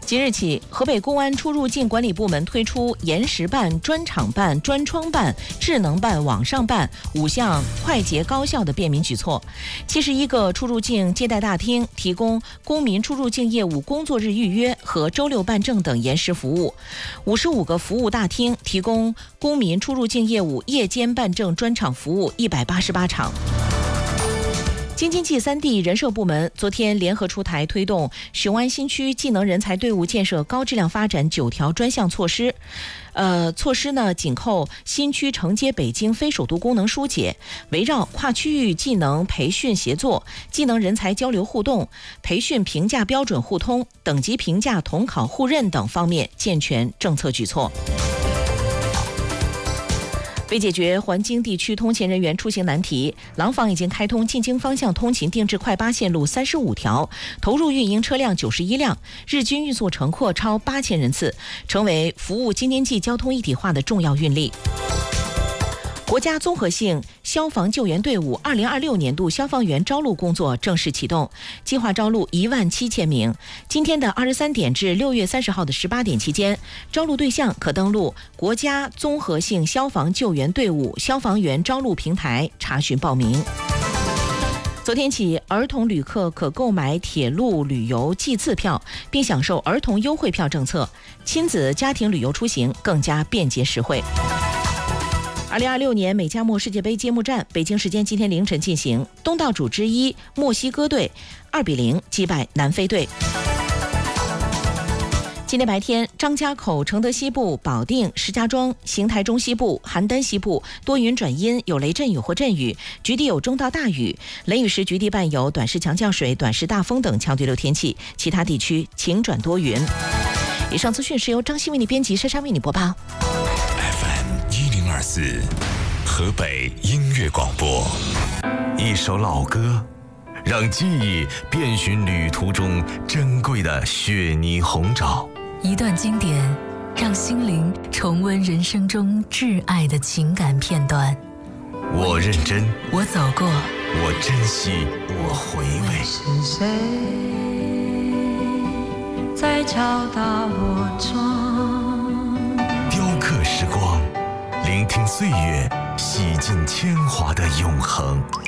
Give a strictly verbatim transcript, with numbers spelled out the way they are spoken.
即日起，河北公安出入境管理部门推出延时办、专场办、专窗办、智能办、网上办五项快捷高效的便民举措。七十一个出入境接待大厅提供公民出入境业务工作日预约和周六办证等延时服务，五十五个服务大厅提供公民出入境业务夜间办证专场服务一百八十八场。京津冀三地人社部门昨天联合出台推动雄安新区技能人才队伍建设高质量发展九条专项措施。呃，措施呢紧扣新区承接北京非首都功能疏解，围绕跨区域技能培训协作、技能人才交流互动、培训评价标准互通、等级评价统考互认等方面健全政策举措。为解决环京地区通勤人员出行难题，廊坊已经开通进京方向通勤定制快八线路三十五条，投入运营车辆九十一辆，日均运输乘客超八千人次，成为服务京津冀交通一体化的重要运力。国家综合性消防救援队伍二零二六年度消防员招录工作正式启动，计划招录一万七千名。今天的二十三点至六月三十号的十八点期间，招录对象可登录国家综合性消防救援队伍消防员招录平台查询报名。昨天起，儿童旅客可购买铁路旅游季次票，并享受儿童优惠票政策，亲子家庭旅游出行更加便捷实惠。二零二六年美加墨世界杯揭幕战，北京时间今天凌晨进行，东道主之一墨西哥队二比零击败南非队。今天白天，张家口、承德西部、保定、石家庄、邢台中西部、邯郸西部多云转阴，有雷阵雨或阵雨，局地有中到大雨，雷雨时局地伴有短时强降水、短时大风等强对流天气，其他地区晴转多云。以上资讯是由张欣为你编辑，珊珊为你播报。 二四河北音乐广播，一首老歌，让记忆遍寻旅途中珍贵的雪泥红枣； 一段经典，让心灵重温人生中挚爱的情感片段。 我认真， 我走过， 我珍惜，我回味。 是谁在敲打我窗？ 雕刻时光，聆听岁月洗尽铅华的永恒。